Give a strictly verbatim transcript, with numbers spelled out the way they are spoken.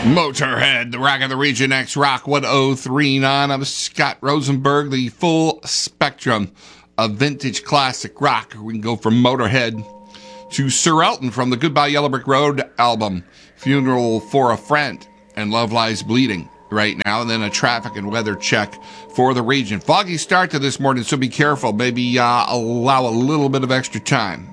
Motorhead, the Rock of the Region X Rock one oh three point nine. I'm Scott Rosenberg, the full spectrum of vintage classic rock. We can go from Motorhead to Sir Elton from the Goodbye Yellow Brick Road album, Funeral for a Friend, and Love Lies Bleeding right now. And then a traffic and weather check for the region. Foggy start to this morning, so be careful. Maybe uh, allow a little bit of extra time